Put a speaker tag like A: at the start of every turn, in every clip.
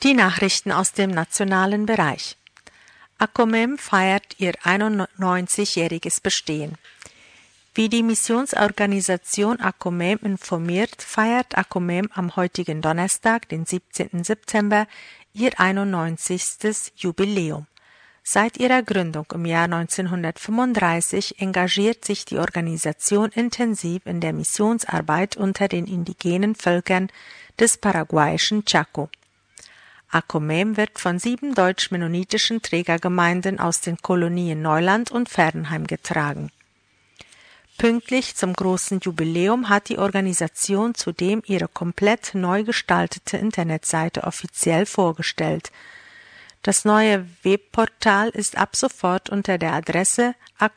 A: Die Nachrichten aus dem nationalen Bereich. ACOMEM feiert ihr 91-jähriges Bestehen. Wie die Missionsorganisation ACOMEM informiert, feiert ACOMEM am heutigen Donnerstag, den 17. September, ihr 91. Jubiläum. Seit ihrer Gründung im Jahr 1935 engagiert sich die Organisation intensiv in der Missionsarbeit unter den indigenen Völkern des paraguayischen Chaco. ACOMEM wird von 7 deutsch-mennonitischen Trägergemeinden aus den Kolonien Neuland und Fernheim getragen. Pünktlich zum großen Jubiläum hat die Organisation zudem ihre komplett neu gestaltete Internetseite offiziell vorgestellt. Das neue Webportal ist ab sofort unter der Adresse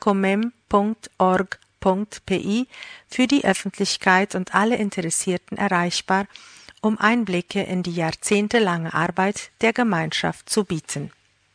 A: acomem.org.pi für die Öffentlichkeit und alle Interessierten erreichbar, um Einblicke in die jahrzehntelange Arbeit der Gemeinschaft zu bieten.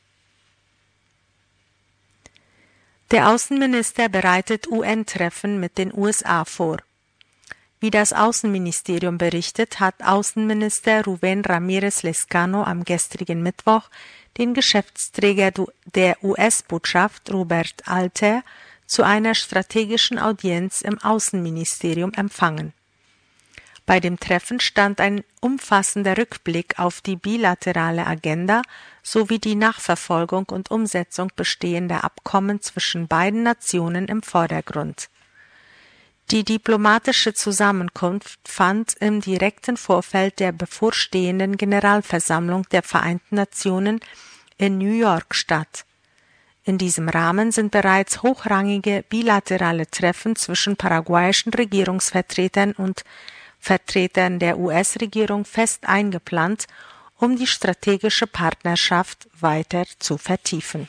A: Der Außenminister bereitet UN-Treffen mit den USA vor. Wie das Außenministerium berichtet, hat Außenminister Rubén Ramírez Lezcano am gestrigen Mittwoch den Geschäftsträger der US-Botschaft Robert Alter zu einer strategischen Audienz im Außenministerium empfangen. Bei dem Treffen stand ein umfassender Rückblick auf die bilaterale Agenda sowie die Nachverfolgung und Umsetzung bestehender Abkommen zwischen beiden Nationen im Vordergrund. Die diplomatische Zusammenkunft fand im direkten Vorfeld der bevorstehenden Generalversammlung der Vereinten Nationen in New York statt. In diesem Rahmen sind bereits hochrangige bilaterale Treffen zwischen paraguayischen Regierungsvertretern und Vertretern der US-Regierung fest eingeplant, um die strategische Partnerschaft weiter zu vertiefen.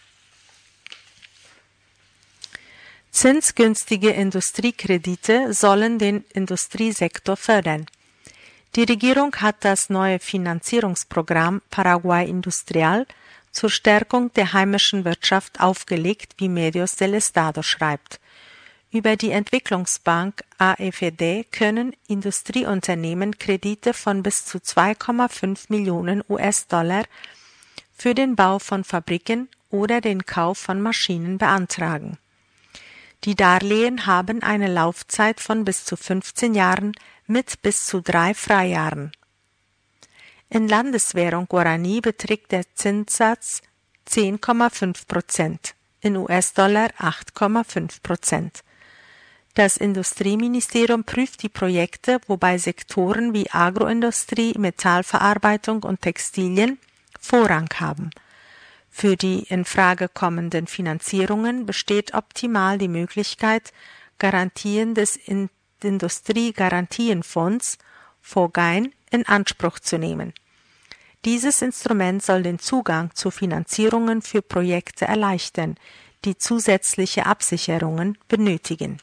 A: Zinsgünstige Industriekredite sollen den Industriesektor fördern. Die Regierung hat das neue Finanzierungsprogramm Paraguay Industrial zur Stärkung der heimischen Wirtschaft aufgelegt, wie Medios del Estado schreibt. Über die Entwicklungsbank AFD können Industrieunternehmen Kredite von bis zu 2,5 Millionen US-Dollar für den Bau von Fabriken oder den Kauf von Maschinen beantragen. Die Darlehen haben eine Laufzeit von bis zu 15 Jahren mit bis zu 3 Freijahren. In Landeswährung Guarani beträgt der Zinssatz 10,5%, in US-Dollar 8,5%. Das Industrieministerium prüft die Projekte, wobei Sektoren wie Agroindustrie, Metallverarbeitung und Textilien Vorrang haben. Für die in Frage kommenden Finanzierungen besteht optimal die Möglichkeit, Garantien des Industriegarantienfonds (FOGAIN) in Anspruch zu nehmen. Dieses Instrument soll den Zugang zu Finanzierungen für Projekte erleichtern, die zusätzliche Absicherungen benötigen.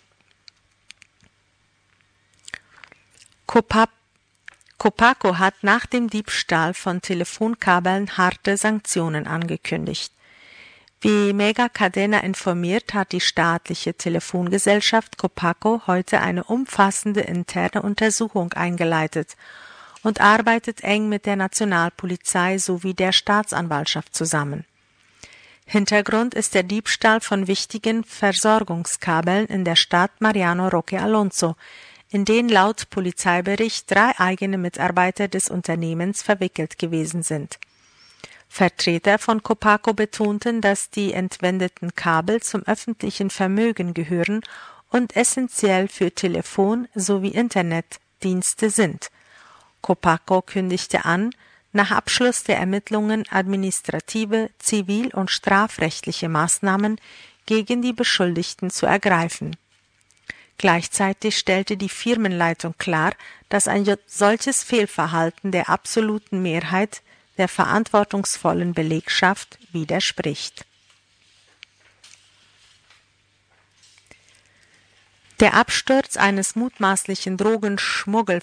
A: Copaco hat nach dem Diebstahl von Telefonkabeln harte Sanktionen angekündigt. Wie Mega Cadena informiert, hat die staatliche Telefongesellschaft Copaco heute eine umfassende interne Untersuchung eingeleitet und arbeitet eng mit der Nationalpolizei sowie der Staatsanwaltschaft zusammen. Hintergrund ist der Diebstahl von wichtigen Versorgungskabeln in der Stadt Mariano Roque Alonso, in den laut Polizeibericht 3 eigene Mitarbeiter des Unternehmens verwickelt gewesen sind. Vertreter von Copaco betonten, dass die entwendeten Kabel zum öffentlichen Vermögen gehören und essentiell für Telefon- sowie Internetdienste sind. Copaco kündigte an, nach Abschluss der Ermittlungen administrative, zivil- und strafrechtliche Maßnahmen gegen die Beschuldigten zu ergreifen. Gleichzeitig stellte die Firmenleitung klar, dass ein solches Fehlverhalten der absoluten Mehrheit der verantwortungsvollen Belegschaft widerspricht. Der Absturz eines mutmaßlichen